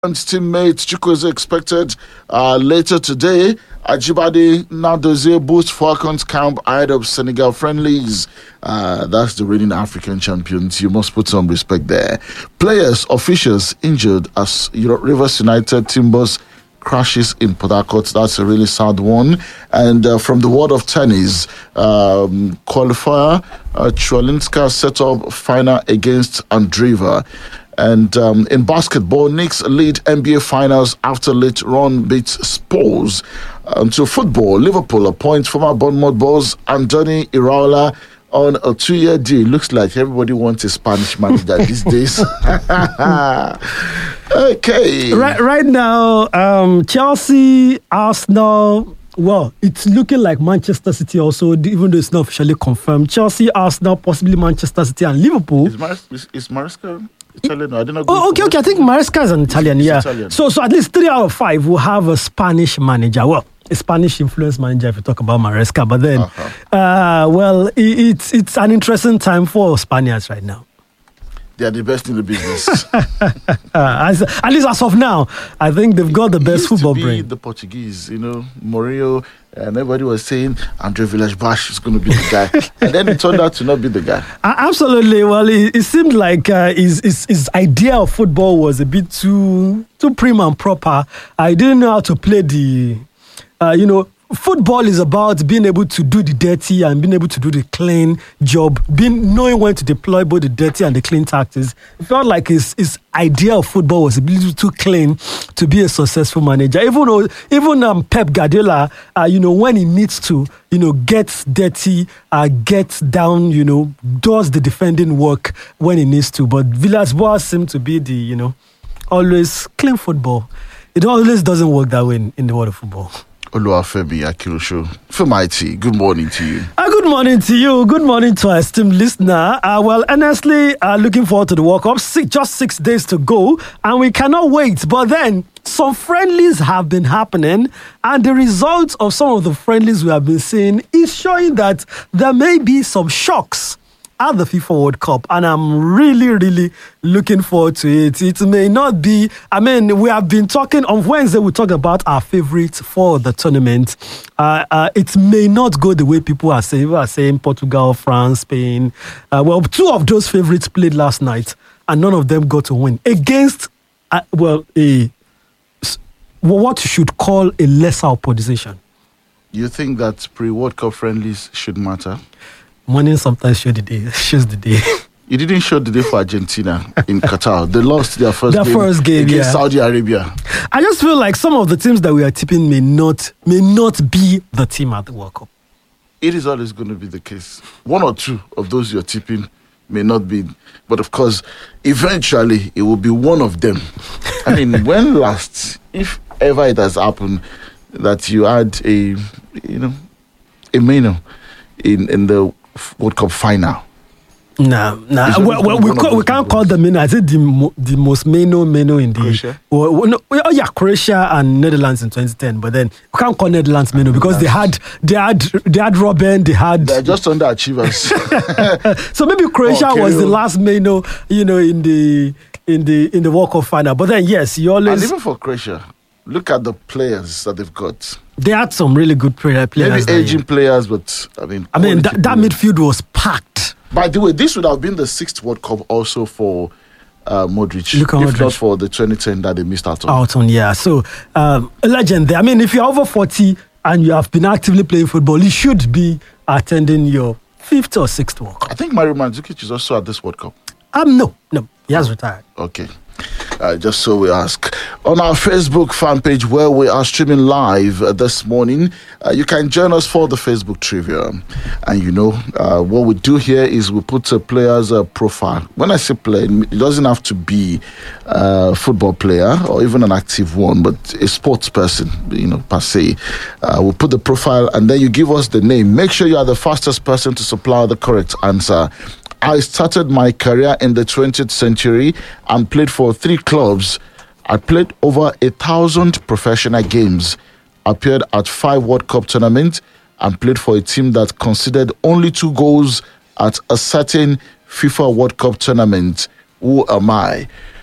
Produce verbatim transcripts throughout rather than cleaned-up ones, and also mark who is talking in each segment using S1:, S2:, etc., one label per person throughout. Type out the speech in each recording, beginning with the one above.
S1: teammate Chukwu is expected uh, later today. Ajibade Nadozie boosts Falcons camp ahead of Senegal friendlies. Uh, that's the reigning African champions. You must put some respect there. Players, officials injured as Rivers United Timbers crashes in Port Harcourt. That's a really sad one. And uh, from the world of tennis, um, qualifier uh, Chwalinska set up final against Andreeva. And um, in basketball, Knicks lead N B A Finals after late run beats Spurs. Um, to football, Liverpool appoints former Bournemouth boss Andoni Iraola on a two-year deal. Looks like everybody wants a Spanish manager these days. Okay.
S2: Right, right now, um, Chelsea, Arsenal. Well, it's looking like Manchester City also, even though it's not officially confirmed. Chelsea, Arsenal, possibly Manchester City and Liverpool.
S1: Is, Mar- is, is Maresca Italian? No, I didn't know.
S2: Oh, okay, okay. I think Maresca is an Italian,
S1: It's
S2: yeah.
S1: Italian.
S2: So, so at least three out of five will have a Spanish manager. Well, a Spanish influence manager if you talk about Maresca. But then, uh-huh. uh, well, it, it's it's an interesting time for Spaniards right now.
S1: They are the best in the business.
S2: uh, as, at least as of now, I think they've got the
S1: It
S2: best
S1: used
S2: football
S1: to be
S2: brain.
S1: the Portuguese, you know, Mourinho, and everybody was saying Andre Villas-Boas is going to be the guy, and then it turned out to not be the guy.
S2: Uh, absolutely. Well, it, it seemed like uh, his, his his idea of football was a bit too too prim and proper. I didn't know how to play the, uh, you know. Football is about being able to do the dirty and being able to do the clean job, being knowing when to deploy both the dirty and the clean tactics. It felt like his, his idea of football was a little too clean to be a successful manager. Even though, even um, Pep Guardiola, uh, you know, when he needs to, you know, gets dirty, uh, gets down, you know, does the defending work when he needs to. But Villas-Boas seemed to be the, you know, always clean football. It always doesn't work that way in, in the world of football.
S1: Oluwafemi Akilosho, Femaiti, good morning to you.
S2: Uh, good morning to you. Good morning to our esteemed listener. Uh, well, honestly, uh, looking forward to the World Cup. Six, just six days to go, and we cannot wait. But then, some friendlies have been happening, and the results of some of the friendlies we have been seeing is showing that there may be some shocks at the FIFA World Cup, and I'm really, really looking forward to it. It may not be, I mean, we have been talking, on Wednesday we talked about our favorites for the tournament. Uh, uh, it may not go the way people are saying. People are saying Portugal, France, Spain. Uh, well, two of those favorites played last night, and none of them got to win against, uh, well, a what you should call a lesser opposition.
S1: You think that pre-World Cup friendlies should matter?
S2: Morning sometimes shows the day. Shows the day.
S1: You didn't show the day for Argentina in Qatar. They lost their first
S2: Their
S1: game,
S2: first game,
S1: against
S2: yeah.
S1: Saudi Arabia.
S2: I just feel like some of the teams that we are tipping may not may not be the team at the World Cup.
S1: It is always going to be the case. One or two of those you're tipping may not be, but of course, eventually it will be one of them. I mean, when last, if ever it has happened, that you had a, you know, a menu in in the World Cup final.
S2: Nah, nah.
S1: It's
S2: Well, well, we,
S1: one of
S2: call,
S1: those
S2: we can't
S1: games.
S2: call them in. I think the mo- the most meno meno in the
S1: Croatia?
S2: Well, well, no, oh yeah, Croatia and Netherlands in twenty ten. But then we can't call Netherlands meno because they had they had they had Robben, they had.
S1: They're just underachievers.
S2: So maybe Croatia
S1: Okay,
S2: was the
S1: oh.
S2: last meno, you know, in the in the in the World Cup final. But then yes, you
S1: And
S2: always
S1: even for Croatia, look at the players that they've got.
S2: they had some really good player, players.
S1: Maybe
S2: that year.
S1: aging players, but I mean,
S2: I mean,
S1: quality
S2: that, that
S1: players.
S2: midfield was packed.
S1: By the way, this would have been the sixth World Cup also for uh, Modric,
S2: Luka
S1: if
S2: Modric.
S1: not for the twenty ten that they missed out on.
S2: Out on, yeah. So, um, a legend there. I mean, if you're over forty and you have been actively playing football, you should be attending your fifth or sixth World Cup.
S1: I think Mario Mandzukic is also at this World Cup.
S2: Um, no, no, he has retired.
S1: Okay. Uh, just so we ask. On our Facebook fan page where we are streaming live uh, this morning, uh, you can join us for the Facebook trivia. And you know, uh, what we do here is we put a player's uh, profile. When I say play, it doesn't have to be a football player or even an active one, but a sports person, you know, per se. Uh, we'll put the profile and then you give us the name. Make sure you are the fastest person to supply the correct answer. I started my career in the twentieth century and played for three clubs. I played over a thousand professional games, appeared at five World Cup tournaments, and played for a team that conceded only two goals at a certain FIFA World Cup tournament. Who am I?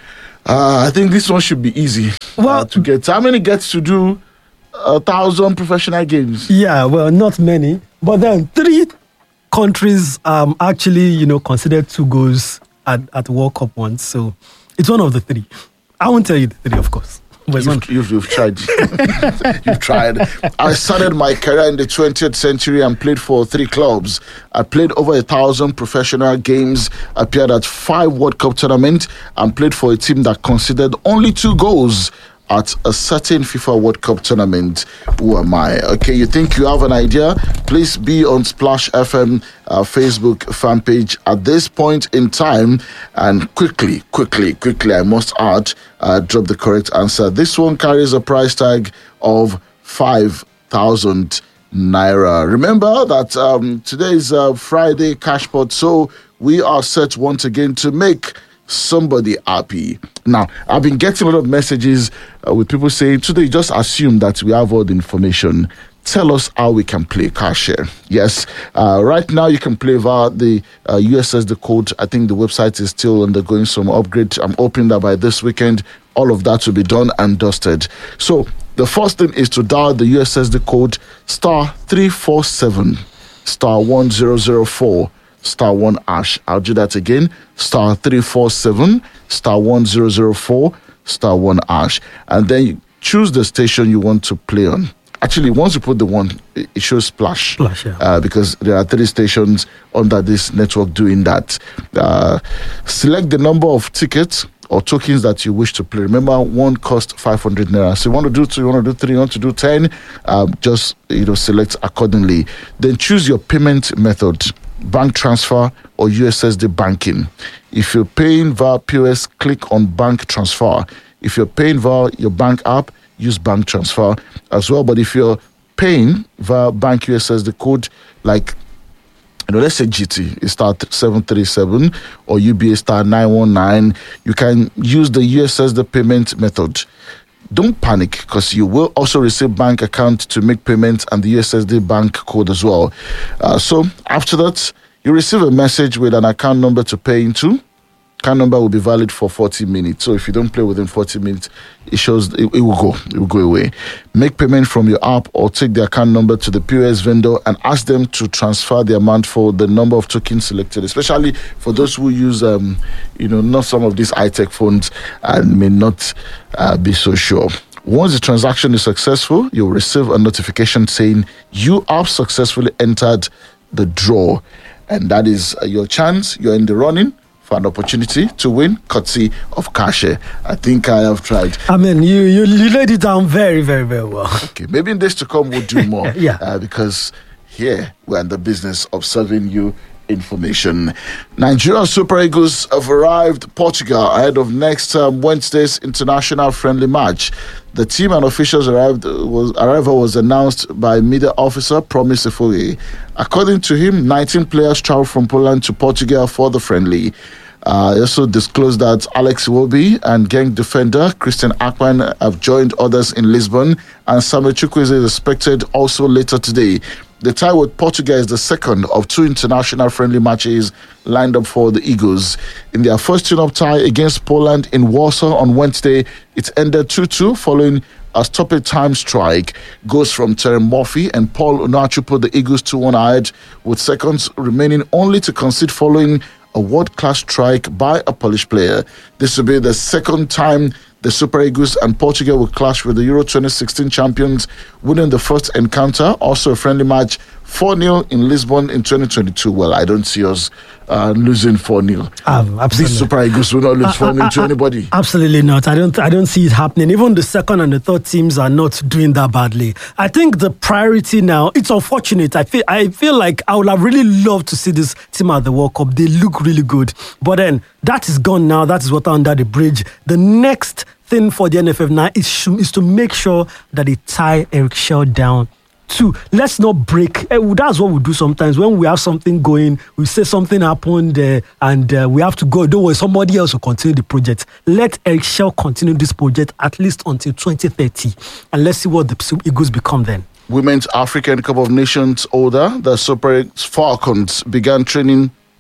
S1: Uh, I think this one should be easy
S2: Well-
S1: uh, to get. How many gets to do a thousand professional games?
S2: Yeah, well, not many, but then three countries um actually, you know, considered two goals at, at World Cup once. So it's one of the three. I won't tell you the three, of course. But it's one.
S1: You've, you've, you've tried. You've tried. I started my career in the twentieth century and played for three clubs. I played over a thousand professional games, appeared at five World Cup tournaments, and played for a team that conceded only two goals at a certain FIFA World Cup tournament. Who am I? Okay, you think you have an idea? Please be on Splash F M uh, Facebook fan page at this point in time, and quickly, quickly, quickly, I must add, uh, drop the correct answer. This one carries a price tag of five thousand naira. Remember that um, today is uh, Friday Cashpot, so we are set once again to make somebody happy. Now, I've been getting a lot of messages uh, with people saying, today, just assume that we have all the information. Tell us how we can play car share. Yes, uh, right now you can play via the uh, U S S D code. I think the website is still undergoing some upgrade. I'm hoping that by this weekend, all of that will be done and dusted. So the first thing is to dial the U S S D code star three four seven star one zero zero four star one hash. I'll do that again. Star three four seven star one zero zero four star one hash, and then you choose the station you want to play on. Actually, once you put the one, it it shows Splash.
S2: Splash, yeah.
S1: Uh, because there are three stations under this network doing that. Uh, select the number of tickets or tokens that you wish to play. Remember, one costs five hundred naira. So you want to do two, you want to do three, you want to do ten, um, just you know select accordingly. Then choose your payment method: bank transfer or U S S D banking. If you're paying via P O S, click on bank transfer. If you're paying via your bank app, use bank transfer as well. But if you're paying via bank U S S D code, like you know, let's say G T is star seven three seven or U B A star nine one nine, you can use the U S S D payment method. Don't panic, because you will also receive bank account to make payments and the U S S D bank code as well. Uh, so after that, you receive a message with an account number to pay into. Account number will be valid for forty minutes. So if you don't play within forty minutes, it shows it, it will go. It will go away. Make payment from your app or take the account number to the P O S vendor and ask them to transfer the amount for the number of tokens selected, especially for those who use, um, you know, not some of these high-tech phones and may not uh, be so sure. Once the transaction is successful, you'll receive a notification saying you have successfully entered the draw. And that is uh, your chance. You're in the running for an opportunity to win, courtesy of Kashe. I think I have tried.
S2: I mean, you, you you laid it down very, very, very well.
S1: Okay, maybe in days to come we'll do more.
S2: Yeah.
S1: Uh, because here we're in the business of serving you information. Nigeria Super Eagles have arrived Portugal ahead of next um, Wednesday's international friendly match. The team and officials arrived was arrival was announced by media officer Promise Efoye. According to him, nineteen players traveled from Poland to Portugal for the friendly. Uh, he also disclosed that Alex Iwobi and Genk defender Christian Akpan have joined others in Lisbon, and Samuel Chukwueze is expected also later today. The tie with Portugal is the second of two international friendly matches lined up for the Eagles. In their first tune-up tie against Poland in Warsaw on Wednesday, it ended two two following a stoppage time strike. Goals from Terry Murphy and Paul Onachu put the Eagles two one ahead, with seconds remaining only to concede following a world-class strike by a Polish player. This will be the second time the Super Eagles and Portugal will clash with the Euro twenty sixteen champions, winning the first encounter, also a friendly match, four nil in Lisbon in twenty twenty-two. Well, I don't see us uh, losing four nil.
S2: Um, absolutely.
S1: These Super Eagles will not lose four nil to anybody.
S2: Absolutely not. I don't I don't see it happening. Even the second and the third teams are not doing that badly. I think the priority now, it's unfortunate. I feel I feel like I would have really loved to see this team at the World Cup. They look really good. But then that is gone now. That is water under the bridge. The next thing for the N F F now is, sh- is to make sure that they tie Eric Schell down. Two, let's not break. That's what we do sometimes. When we have something going, we say something happened uh, and uh, we have to go. Don't worry, somebody else will continue the project. Let Eric Schell continue this project at least until twenty thirty. And let's see what the Eagles become then.
S1: Women's African Cup of Nations order, the Super Falcons began training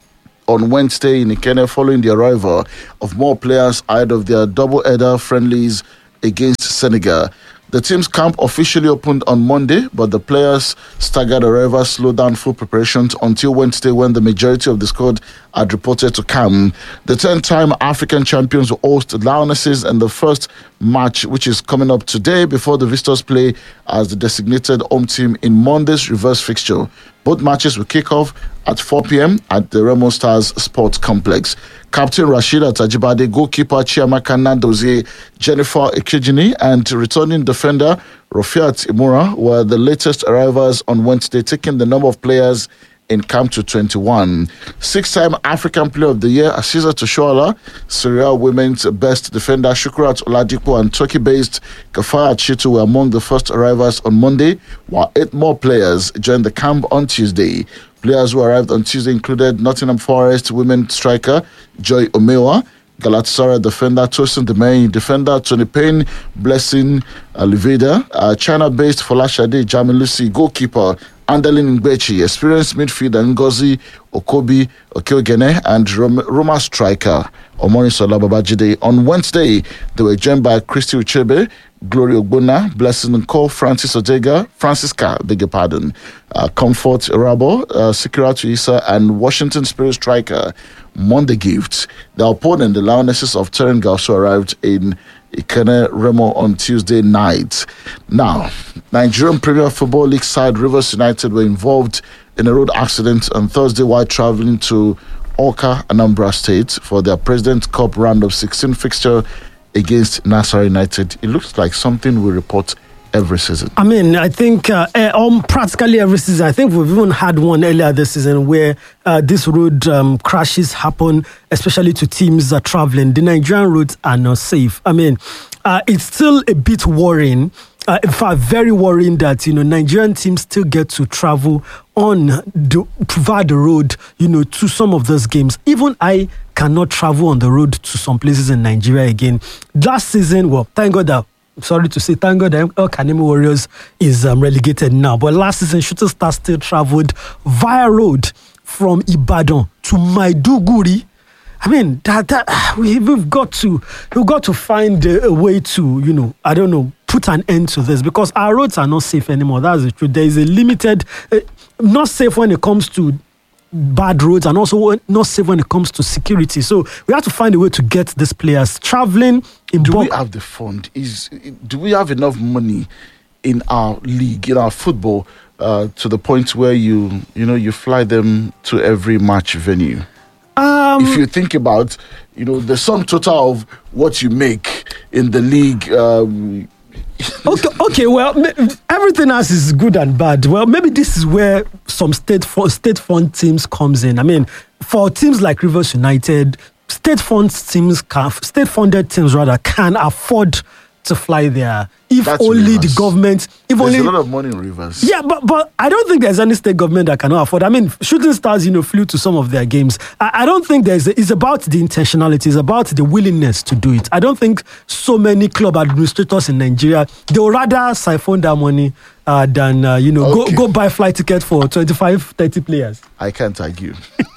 S1: on Wednesday in Ikene following the arrival of more players ahead of their double-header friendlies against Senegal. The team's camp officially opened on Monday, but the players staggered arrivals slowed down full preparations until Wednesday when the majority of the squad had reported to camp. The ten-time African champions will host the Lionesses in the first match, which is coming up today before the visitors play as the designated home team in Monday's reverse fixture. Both matches will kick off at four p.m. at the Remo Stars Sports Complex. Captain Rashida Tajibade, goalkeeper Chiamaka Nandozie, Jennifer Ekejini, and returning defender Rofiat Imura were the latest arrivals on Wednesday, taking the number of players in camp to twenty-one. Six-time African Player of the Year, Asiza Toshoala, Syria Women's Best Defender Shukrat Oladipo, and Turkey-based Kafaya Chitu were among the first arrivals on Monday, while eight more players joined the camp on Tuesday. Players who arrived on Tuesday included Nottingham Forest women striker Joy Omewa, Galatasaray defender Tosin Demey, defender Tony Payne, Blessing Oliveda, uh, China-based Folashade Jamilusi, goalkeeper Andalin Ngbechi, experienced midfielder Ngozi Okobi Okeogene, and Rom- Roma striker Omorisola Babajide. On Wednesday, they were joined by Christy Uchebe, Glory Ogbonna, Blessing Nko, Francis Odega, Francisca, beg your pardon, uh, Comfort Rabo, uh, Sikiratu Issa, and Washington Spirit striker Monday Gift. The opponent, the Lionesses of Terenga, also arrived in Ikene Remo on Tuesday night. Now, Nigerian Premier Football League side Rivers United were involved in a road accident on Thursday while traveling to Awka, Anambra State for their President's Cup round of sixteen fixture against Nassau United. It looks like something we report every season.
S2: I mean, I think uh, um, practically every season. I think we've even had one earlier this season where uh, this road um, crashes happen, especially to teams that are traveling. The Nigerian roads are not safe. I mean, uh, it's still a bit worrying. Uh, in fact, very worrying that, you know, Nigerian teams still get to travel on the, provide the road, you know, to some of those games. Even I cannot travel on the road to some places in Nigeria again. Last season, well, thank God that Sorry to say, thank God that El Kanemi Warriors is um, relegated now. But last season, Shooting Stars still traveled via road from Ibadan to Maiduguri. I mean, that, that we, we've got to we've got to find a, a way to, you know, I don't know, put an end to this because our roads are not safe anymore. That's the truth. There is a limited, uh, not safe when it comes to bad roads and also not safe when it comes to security. So we have to find a way to get these players traveling in
S1: Do
S2: bulk.
S1: we have the fund? Is do we have enough money in our league, in our football, uh, to the point where you you know you fly them to every match venue?
S2: Um,
S1: if you think about, you know, the sum total of what you make in the league. Um,
S2: okay, okay. Well, everything else is good and bad. Well, maybe this is where some state fund, state fund teams comes in. I mean, for teams like Rivers United, state fund teams can, state funded teams rather can afford to fly there. If
S1: That's
S2: only
S1: Rivers.
S2: the government, if
S1: There's
S2: only
S1: a lot of money in Rivers.
S2: Yeah, but but I don't think there's any state government that cannot afford. I mean, Shooting Stars, you know, flew to some of their games. I, I don't think there's. A, it's about the intentionality. It's about the willingness to do it. I don't think so many club administrators in Nigeria they would rather siphon that money uh, than uh, you know
S1: Okay.
S2: go go buy flight ticket for twenty-five, thirty players.
S1: I can't argue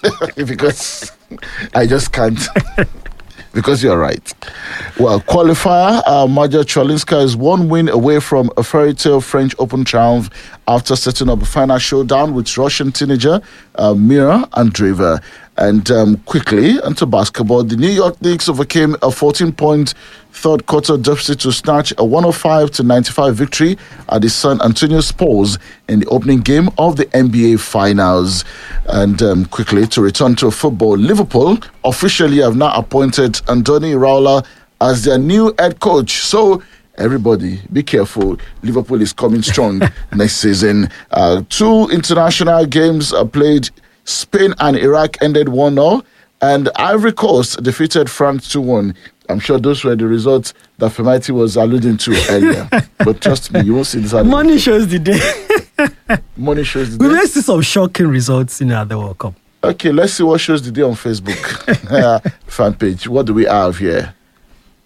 S1: because I just can't. Because you're right. Well, qualifier, uh, Maja Cholinska is one win away from a fairy tale French Open triumph after setting up a final showdown with Russian teenager uh, Mira Andreeva. And um, quickly into basketball, the New York Knicks overcame a fourteen-point third quarter deficit to snatch a one oh five to ninety-five victory at the San Antonio Spurs in the opening game of the N B A Finals. And um, quickly to return to football, Liverpool officially have now appointed Andoni Iraola as their new head coach. So everybody, be careful. Liverpool is coming strong next season. Uh, two international games are played. Spain and Iraq ended one nil, and Ivory Coast defeated France two one. I'm sure those were the results that Femaiti was alluding to earlier. But trust me, you won't see this.
S2: Money shows the day.
S1: Money shows the
S2: We
S1: day.
S2: may see some shocking results in the World Cup.
S1: Okay, let's see what shows the day on Facebook uh, fan page. What do we have here?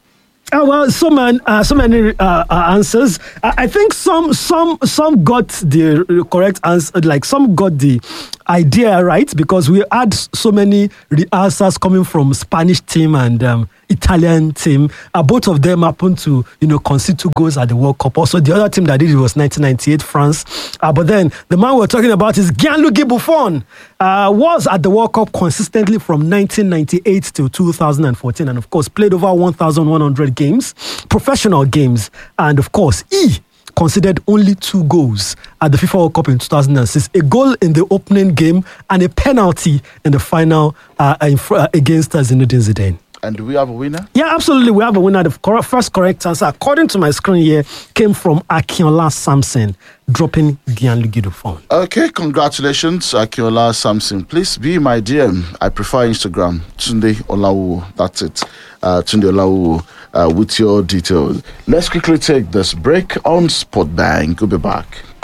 S2: Oh, well, so many, uh, so many uh, uh, answers. I, I think some, some, some got the correct answer. Like some got the idea right because we had so many re- answers coming from Spanish team and um, Italian team. Uh, both of them happened to, you know, concede two goals at the World Cup. Also, the other team that did it was nineteen ninety-eight France. Uh, but then the man we're talking about is Gianluigi Buffon. Uh, was at the World Cup consistently from nineteen ninety-eight till two thousand fourteen, and of course played over one thousand one hundred games, professional games, and of course he conceded only two goals at the FIFA World Cup in two thousand six, a goal in the opening game and a penalty in the final uh, in, uh, against Zinedine Zidane.
S1: And do we have a winner?
S2: Yeah, absolutely. We have a winner. The cor- first correct answer, according to my screen here, came from Akinola Samson, dropping Gianluigi Buffon.
S1: Okay, congratulations, Akinola Samson. Please be my D M. I prefer Instagram. Tunde Olawu. That's it. Uh, Tunde Olawu uh, with your details. Let's quickly take this break on Sport Bank. We'll be back.